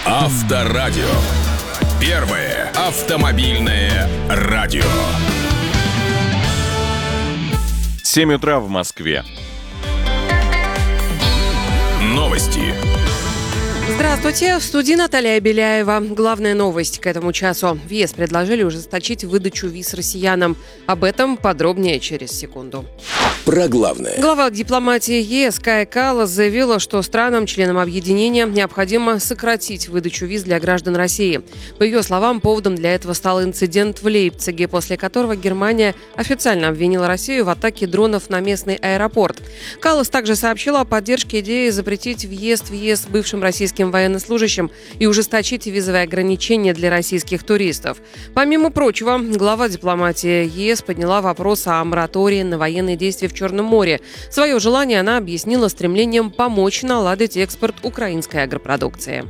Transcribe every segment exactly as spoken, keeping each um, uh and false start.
Авторадио. Первое автомобильное радио. семь утра в Москве. Новости. Здравствуйте, в студии Наталья Беляева. Главная новость к этому часу. В ЕС предложили ужесточить выдачу виз россиянам. Об этом подробнее через секунду. Про главное. Глава дипломатии ЕС Кая Каллас заявила, что странам, членам объединения, необходимо сократить выдачу виз для граждан России. По ее словам, поводом для этого стал инцидент в Лейпциге, после которого Германия официально обвинила Россию в атаке дронов на местный аэропорт. Каллас также сообщила о поддержке идеи запретить въезд в ЕС бывшим российским военнослужащим и ужесточить визовые ограничения для российских туристов. Помимо прочего, глава дипломатии ЕС подняла вопрос о моратории на военные действия в Черном море. Свое желание она объяснила стремлением помочь наладить экспорт украинской агропродукции.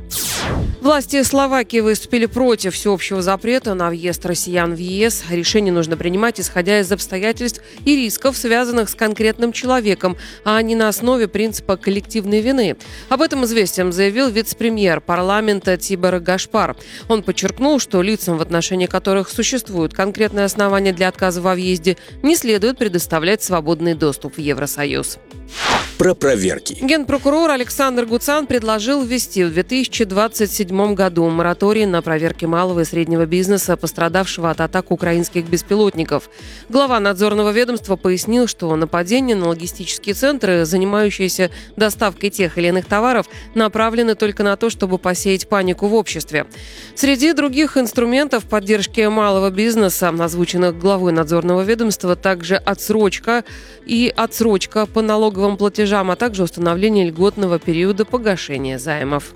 Власти Словакии выступили против всеобщего запрета на въезд россиян в ЕС. Решение нужно принимать, исходя из обстоятельств и рисков, связанных с конкретным человеком, а не на основе принципа коллективной вины. Об этом «Известиям» заявил вице-премьер парламента Тибор Гашпар. Он подчеркнул, что лицам, в отношении которых существуют конкретные основания для отказа во въезде, не следует предоставлять свободный доступ в Евросоюз. Про проверки. Генпрокурор Александр Гуцан предложил ввести в две тысячи двадцать седьмом году мораторий на проверки малого и среднего бизнеса, пострадавшего от атак украинских беспилотников. Глава надзорного ведомства пояснил, что нападения на логистические центры, занимающиеся доставкой тех или иных товаров, направлены только на то, чтобы посеять панику в обществе. Среди других инструментов поддержки малого бизнеса, озвученных главой надзорного ведомства, также отсрочка и отсрочка по налоговым платежам, а также установление льготного периода погашения займов.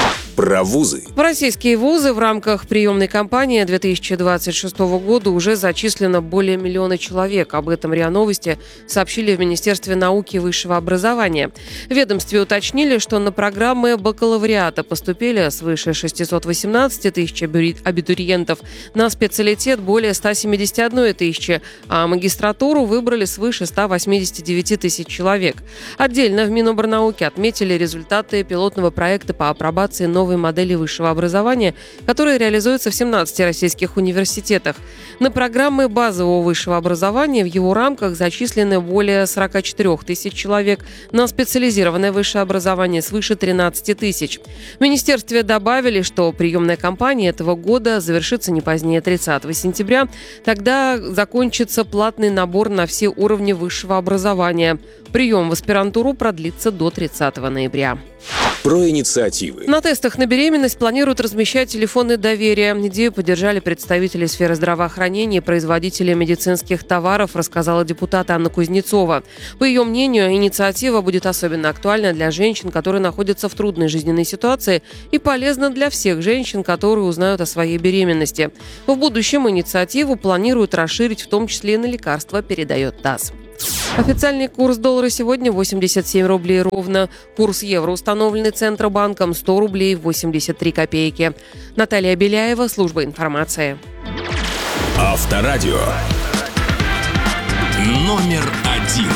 Про вузы. В российские вузы в рамках приемной кампании две тысячи двадцать шестого года уже зачислено более миллиона человек. Об этом РИА Новости сообщили в Министерстве науки и высшего образования. В ведомстве уточнили, что на программы бакалавриата поступили свыше шестьсот восемнадцать тысяч абитуриентов, на специалитет более сто семьдесят одна тысяча, а магистратуру выбрали свыше ста восьмидесяти девяти тысяч человек. Отдельно в Минобрнауки отметили результаты пилотного проекта по апробации новых новой модели высшего образования, которая реализуется в семнадцати российских университетах. На программы базового высшего образования в его рамках зачислены более сорока четырёх тысяч человек, на специализированное высшее образование свыше тринадцати тысяч. В министерстве добавили, что приемная кампания этого года завершится не позднее тридцатого сентября. Тогда закончится платный набор на все уровни высшего образования. Прием в аспирантуру продлится до тридцатого ноября. Про инициативы. На тестах на беременность планируют размещать телефоны доверия. Идею поддержали представители сферы здравоохранения и производители медицинских товаров, рассказала депутат Анна Кузнецова. По ее мнению, инициатива будет особенно актуальна для женщин, которые находятся в трудной жизненной ситуации, и полезна для всех женщин, которые узнают о своей беременности. В будущем инициативу планируют расширить, в том числе и на лекарства, передает ТАСС. Официальный курс доллара сегодня восемьдесят семь рублей ровно. Курс евро, установленный Центробанком, сто рублей восемьдесят три копейки. Наталья Беляева, служба информации. Авторадио. Номер один.